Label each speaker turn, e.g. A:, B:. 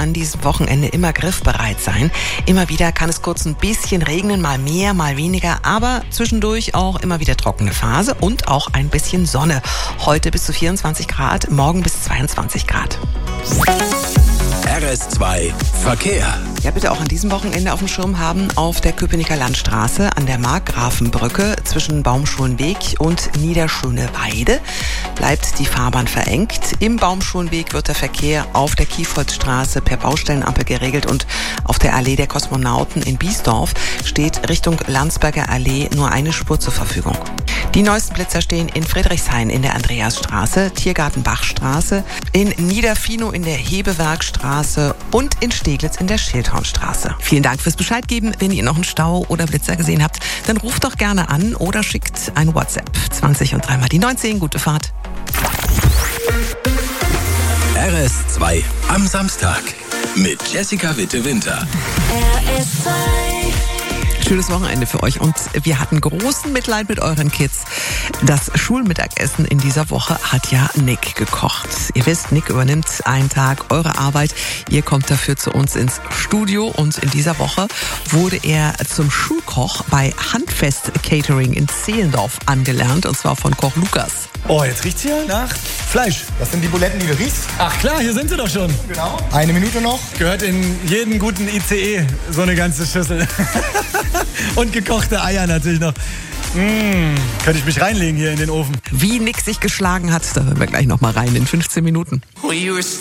A: an diesem Wochenende immer griffbereit sein. Immer wieder kann es kurz ein bisschen regnen, mal mehr, mal weniger, aber zwischendurch auch immer wieder trockene Phase und auch ein bisschen Sonne. Heute bis zu 24 Grad, morgen bis 22 Grad.
B: RS2 Verkehr.
A: Ja, bitte auch an diesem Wochenende auf dem Schirm haben, auf der Köpenicker Landstraße an der Markgrafenbrücke zwischen Baumschulenweg und Niederschöneweide bleibt die Fahrbahn verengt. Im Baumschulenweg wird der Verkehr auf der Kiefholzstraße per Baustellenampel geregelt und auf der Allee der Kosmonauten in Biesdorf steht Richtung Landsberger Allee nur eine Spur zur Verfügung. Die neuesten Blitzer stehen in Friedrichshain in der Andreasstraße, Tiergartenbachstraße, in Niederfino in der Hebewerkstraße und in Steglitz in der Schildhornstraße. Vielen Dank fürs Bescheid geben. Wenn ihr noch einen Stau oder Blitzer gesehen habt, dann ruft doch gerne an oder schickt ein WhatsApp. 20 und 3 mal die 19. Gute Fahrt.
B: RS2 am Samstag mit Jessica Witte-Winter.
C: RS2.
A: Schönes Wochenende für euch und wir hatten großen Mitleid mit euren Kids. Das Schulmittagessen in dieser Woche hat ja Nick gekocht. Ihr wisst, Nick übernimmt einen Tag eure Arbeit. Ihr kommt dafür zu uns ins Studio und in dieser Woche wurde er zum Schulkoch bei Handfest Catering in Zehlendorf angelernt und zwar von Koch Lukas.
D: Oh, jetzt riecht's hier nach Fleisch.
E: Das sind die Buletten, die du riechst.
D: Ach klar, hier sind sie doch schon.
E: Genau. Eine Minute noch.
D: Gehört in jeden guten ICE so eine ganze Schüssel. Und gekochte Eier natürlich noch. Könnte ich mich reinlegen hier in den Ofen.
A: Wie Nick sich geschlagen hat, da hören wir gleich noch mal rein in 15 Minuten.